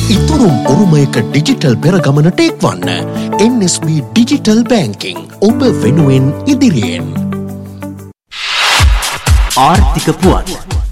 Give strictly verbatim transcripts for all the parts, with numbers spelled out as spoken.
ඉතුරුම් උරුමයක digital පෙරගමනට එක්වන්න. එන් S B digital බැංකිං ඔබ වෙනුවෙන් ඉදිරියෙන්. ආර්ථික පුවත්.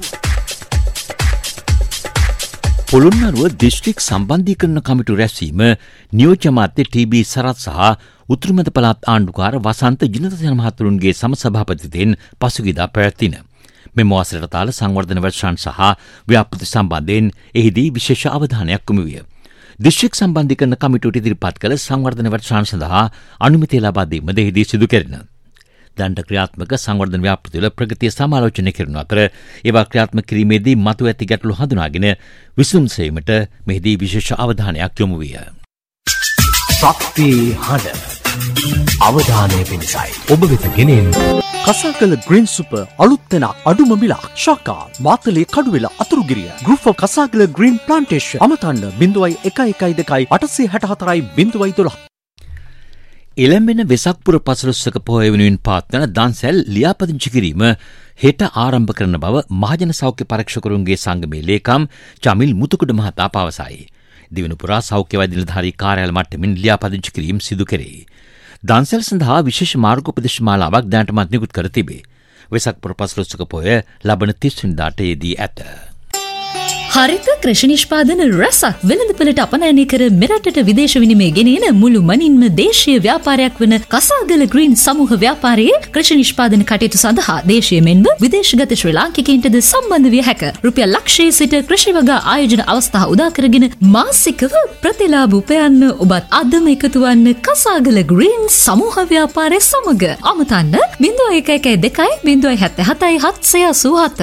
පොළොන්නරුව දිස්ත්‍රික් සම්බන්ධීකරණ කමිටු රැස්වීම නියෝජ්‍ය අමාත්‍ය ටී බී සරත් සහ උතුරු මැද පළාත් ආණ්ඩුකාර වසන්ත ජිනතසේන මහතුරුන්ගේ සමසභාපතිත්වයෙන් පසුගියදා පැවැත්වින. මෙම වසරට තාල සංවර්ධන වැඩසටහන් සහ ව්‍යාපෘති සම්බන්ධයෙන් එහිදී විශේෂ අවධානයක් යොමු විය. දිස්ත්‍රික් සම්බන්ධීකරණ කමිටුවට ඉදිරිපත් කළ සංවර්ධන වැඩසටහන් සඳහා අනුමැතිය ලබා දීමද එහිදී සිදු කෙරිණ. දණ්ඩ ක්‍රියාත්මක සංවර්ධන ව්‍යාපෘතිවල ප්‍රගතිය සමාලෝචනය කරනු අතර ඒවා ක්‍රියාත්මක කිරීමේදී මතුව ඇති ගැටලු හඳුනාගෙන විසඳුම් සෙවීමට මෙහිදී විශේෂ අවධානයක් යොමු විය. ශක්ති හඬ අවධානය පිණිසයි ඔබ වෙත ගෙනෙන කසාකල ග්‍රීන් සුපර් අලුත් තැනක් අඩුම මිලක් ශාකා Matale Kaduwela Athurugiriya group of කසාකල green plantation අමතන්න බිංදුවයි එකයි එකයි දෙකයි අටසිය හැට හතරයි බිංදුවයි දොළහ. එළඹෙන වෙසක් පුර පසළොස්වක පොහොය වෙනුවෙන් පවත්වන දන්සැල් ලියාපදිංචි කිරීම හෙට ආරම්භ කරන බව මහජන සෞඛ්‍ය පරීක්ෂකවරුන්ගේ සංගමේ ලේකම් චමිල් මුතුකුඩ මහතා පවසයි. දිවයින පුරා සෞඛ්‍ය වෛද්‍ය නිලධාරී කාර්යාල මට්ටමින් ලියාපදිංචි කිරීම සිදු කෙරේ. දන්සැල් සඳහා විශේෂ මාර්ගෝපදේශ මාලාවක් දැනටමත් නිකුත් කර තිබේ. වෙසක් පුර පසළොස්වක පොහොය ලබන තිස් වෙනිදාට යෙදී ඇත. හරිත කෘෂි නිෂ්පාදන රසක් වෙළඳපළට අපනයනය කර මෙරටට විදේශ විනිමය ගෙනෙන මුළු මනින්ම දේශීය ව්‍යාපාරයක් වන කසාගල ග්‍රීන් සමූහ ව්‍යාපාරයේ කෘෂි නිෂ්පාදන කටයුතු සඳහා දේශීය මෙන්ම විදේශගත ශ්‍රී ලාංකිකයින්ටද සම්බන්ධ විය හැක. රුපියල් ලක්ෂයේ සිට කෘෂි වගා ආයෝජන අවස්ථා උදා කරගෙන මාසිකව ප්‍රතිලාභ උපයන්න ඔබත් අදම එකතු වන්න කසාගල ග්‍රීන් සමූහ ව්‍යාපාරය සමග. අමතන්න බිංදුව එක එකයි දෙකයි බිංදුව හැත්තෑ හතයි හත්සිය අසූ හත.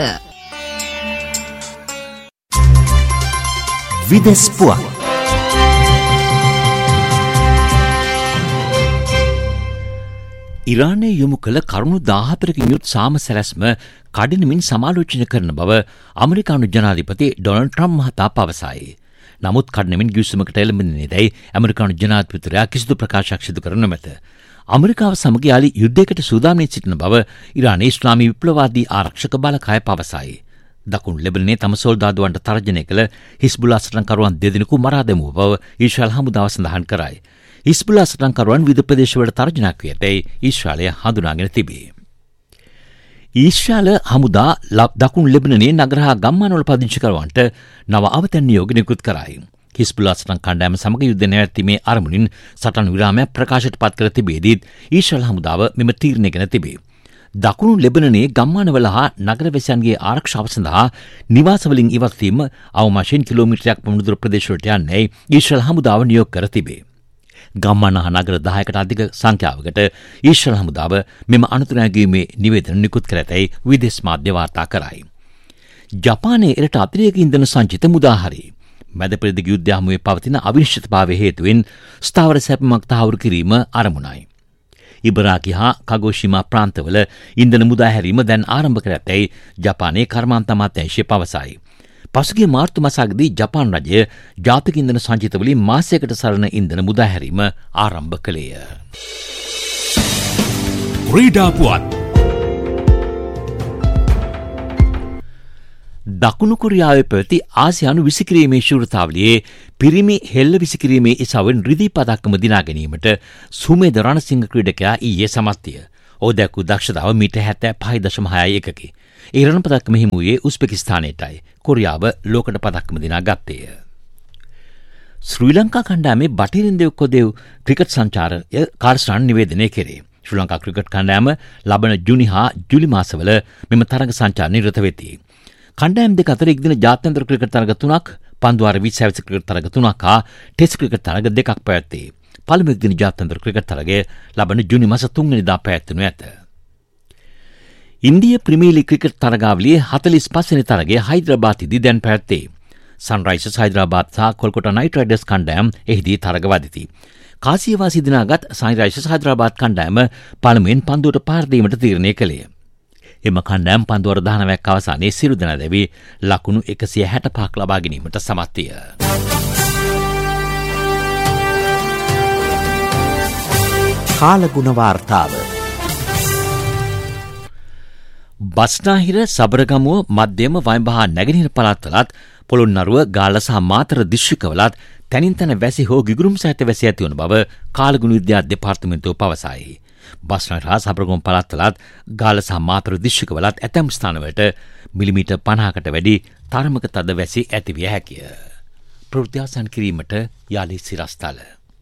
විදෙස් පුවත්. ඉරානයේ යොමු කළ කරුණු දාහතරකින් යුත් සාම සැලැස්ම කඩිනමින් සමාලෝචනය කරන බව ඇමරිකානු ජනාධිපති ඩොනල්ඩ් ට්‍රම්ප් මහතා පවසයි. නමුත් කඩිනමින් ගිවිසුමකට එළඹෙන්නේ දැයි ඇමරිකානු ජනාධිපතිවරයා කිසිදු ප්‍රකාශයක් සිදු කර නොමැත. ඇමරිකාව සමග යාලි යුද්ධයකට සූදානම් සිටින බව ඉරානයේ ඉස්ලාමී විප්ලවවාදී ආරක්ෂක බලකාය පවසයි. දකුණු ලෙබනනේ තම සොල්දාදුවන්ට තර්ජනය කළ හිස්බුලා සටන්කරුවන් දෙදෙනෙකු මරා දැමූ බව ඊශ්‍රායල් හමුදාව සඳහන් කරයි. හිස්බුලා සටන්කරුවන් විවිධ ප්‍රදේශවල තර්ජනයක් වී ඇතැයි ඊශ්‍රායලය හඳුනාගෙන තිබේ. ඊශ්‍රායල හමුදා දකුණු ලෙබනනේ නගර හා ගම්මානවල පදිංචිකරුවන්ට නව අවතැන් නියෝග නිකුත් කරයි. හිස්බුලා සටන් කණ්ඩායම සමග යුද්ධ නැවැත්වීමේ අරමුණින් සටන් විරාමයක් ප්‍රකාශයට පත් කර තිබේදීත් ඊශ්‍රායල් හමුදාව මෙම තීරණය ගෙන තිබේ. දකුණු ලෙබනනේ ගම්මානවල හා නගරවැසියන්ගේ ආරක්ෂාව සඳහා නිවාසවලින් ඉවත්වීම අවමාශයෙන් කිලෝමීටරයක් පමණ දුර ප්‍රදේශවලට යන්නයි ඊශ්‍රායල් හමුදාව නියෝග කර තිබේ. ගම්මාන හා නගර දහයකට අධික සංඛ්‍යාවකට ඊශ්‍රායල් හමුදාව මෙම අනතුරු නැගීමේ නිවේදන නිකුත් කර ඇතැයි විදේශ මාධ්‍ය වාර්තා කරයි. ජපානයේ එරට අතිරේක ඉන්ධන සංචිත මුදාහරි. මැද පෙරදිග යුද්ධය හමුවේ පවතින අවිනිශ්චිතභාවය හේතුවෙන් ස්ථාවර සැපමක් තහවුරු කිරීම අරමුණයි. ඉබරාකි හා කගෝෂිමා ප්‍රාන්තවල ඉන්ධන මුදා හැරීම දැන් ආරම්භ කර ඇතැයි ජපානයේ කර්මාන්ත අමාත්‍යාංශය පවසයි. පසුගිය මාර්තු මාසයේදී ජපාන් රජය ජාතික ඉන්ධන සංචිතවලින් මාසයකට සරණ ඉන්ධන මුදා හැරීම ආරම්භ කළේය. ක්‍රීඩා පුවත්. දකුණු කොරියාවේ පැවති ආසියානු විසිකිරීමේ ශූරතාවලියේ පිරිමි හෙල්ල විසිකිරීමේ ඉසාවෙන් රිදී පදක්කම දිනා ගැනීමට සුමේද රණසිංහ ක්‍රීඩකයා ඊයේ සමත්ය. ඔහු දැක්වූ දක්ෂතාව මීටර් හැත්තෑ පහයි දශම හයයි එකකි. ඒ රණ පදක්කම හිමි වූයේ උස්බෙකිස්තානයටයි. කොරියාව ලෝකඩ පදක්කම දිනා ගත්තේය. ශ්‍රී ලංකා කණ්ඩායමේ බටහිරින්දෙව් කොදෙව් ක්‍රිකට් සංචාරය කාර්යසටහන නිවේදනය කෙරේ. ශ්‍රී ලංකා ක්‍රිකට් කණ්ඩායම ලබන ජුනි හා ජුලි මාසවල මෙම තරග සංචාරය නිරත වෙති. කණ්ඩායම් දෙක අතර එක්දින ජාත්‍යන්තර ක්‍රිකට් තරග තුනක්, පන්දුවාර විස් හැවිරිදි ක්‍රිකට් තරග තුනක් හා ටෙස්ට් ක්‍රිකට් තරග දෙකක් පැවැත්වේ. පළමු එක්දින ජාත්‍යන්තර ක්‍රිකට් තරගය ලබන ජුනි මාස තුන් වෙනිදා පැවැත්වෙනු ඇත. ඉන්දිය ප්‍රීමියර් ලීග් ක්‍රිකට් තරගාවලියේ හතළිස් පස් වෙනි තරගය හයිදරාබාද්දී දැන් පැවැත්වේ. සන්රයිසර්ස් හයිදරාබාද් සහ කොල්කතා නයිට් රයිඩර්ස් කණ්ඩායම් එහිදී තරග වදිති. කාසියවාසී දිනාගත් සන්රයිසර්ස් හයිදරාබාද් කණ්ඩායම පළමුවෙන් පන්දුවට පාර දීමට තීරණය කළේ. එම කණ්ඩායම් පන්දුවර දහනවයක් අවසානයේ සිරු දෙනා දැවී ලකුණු එකසිය හැට පහක් ලබා ගැනීමට සමත් විය. කාලගුණ වාර්තාව. බස්නාහිර සබරගමුව මධ්‍යම වයඹ හා නැගෙනහිර පළාත්වලත් පොළොන්නරුව ගාල්ල සහ මාතර දිස්ත්‍රික්කවලත් තැනින් තැන වැසි හෝ ගිගුරුම් සහිත වැසි ඇති වන බව කාලගුණ විද්‍යා දෙපාර්තමේන්තුව පවසයි. බස්නාහිර හා සබරගමුව පළාත්වලත් ගාල්ල සහ මාතර දිස්ත්‍රික්කවලත් ඇතැම් ස්ථානවලට මිලිමීටර් පනහකට වැඩි තරමක තද වැසි ඇතිවිය හැකිය. ප්‍රවෘත්තිාසන් කිරීමට යාලි සිරස්තල.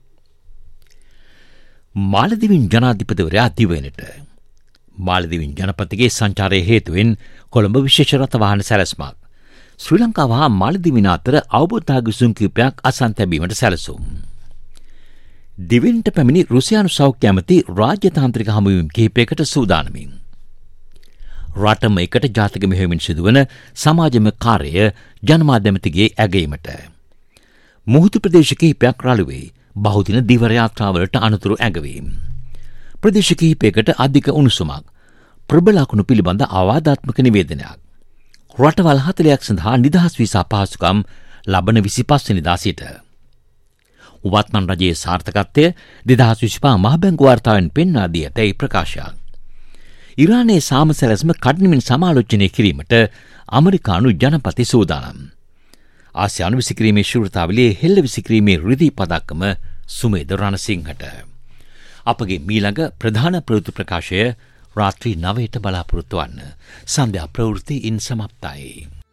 මාලදිවින් ජනාධිපතිවරයා දිවයිනට. මාලදිවින් ජනපතිගේ සංචාරය හේතුවෙන් කොළඹ විශේෂ රථ වාහන සැලැස්මක්. ශ්‍රී ලංකාව හා මාලදිවින අතර අවබෝධාගසුම් කිහිපයක් අසන් තැබීමට සැලසුම්. දිවෙන්ට පැමිණි රුසියානු සෞඛ්‍ය ඇමති රාජ්‍යතාන්ත්‍රික හමුවීම් කිහිපයකට සූදානමින්. රටම එකට ජාතික මෙහෙයුමින් සිදුවන සමාජම කාර්යය ජනමාධ්‍ය ඇමතිගේ ඇගීමට. මුහුදු ප්‍රදේශ කිහිපයක් රළුවේ බහුදින දිවර යාත්‍රාවලට අනතුරු ඇගවීම. ප්‍රදේශ කිහිපයකට අධික උණුසුමක්. ප්‍රබල අකුණු පිළිබඳ අවවාදාත්මක නිවේදනයක්. රටවල් හතළියක් සඳහා නිදහස් වීසා පහසුකම් ලබන විසිපස් වෙනිදා සිට. වත්මන් රජයේ සාර්ථකත්වය දෙදහස් විසිපහ මහ බැංකු වාර්තාවෙන් පෙන්වා දී ඇතැයි ප්‍රකාශයක්. ඉරානයේ සාම සැලැස්ම කඩිනමින් සමාලෝචනය කිරීමට ඇමරිකානු ජනපති සූදානම්. ආසියානු විසිකිරීමේ ශූරතාවලියේ හෙල්ල විසිකිරීමේ රිදී පදක්කම සුමේද රණසිංහට. අපගේ මීළඟ ප්‍රධාන ප්‍රවෘත්ති ප්‍රකාශය රාත්‍රී නවයට බලාපොරොත්තු වන්න. සන්ධ්‍යා ප්‍රවෘත්ති ඉන් සමප්තයි.